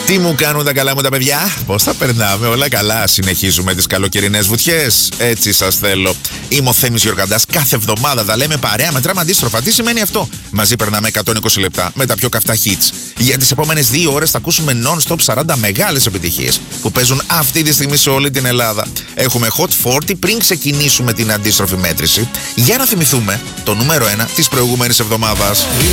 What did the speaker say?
Τι μου κάνουν τα καλά μου τα παιδιά, πώς θα περνάμε, όλα καλά. Συνεχίζουμε τις καλοκαιρινές βουτιές. Έτσι σας θέλω. Είμαι ο Θέμης Γιοργαντάς. Κάθε εβδομάδα τα λέμε παρέα με τράμα αντίστροφα. Τι σημαίνει αυτό? Μαζί περνάμε 120 λεπτά με τα πιο καυτά hits. Για τις επόμενες 2 ώρες θα ακούσουμε non-stop 40 μεγάλες επιτυχίες που παίζουν αυτή τη στιγμή σε όλη την Ελλάδα. Έχουμε Hot 40 πριν ξεκινήσουμε την αντίστροφη μέτρηση. Για να θυμηθούμε το νούμερο 1 της προηγούμενης εβδομάδας.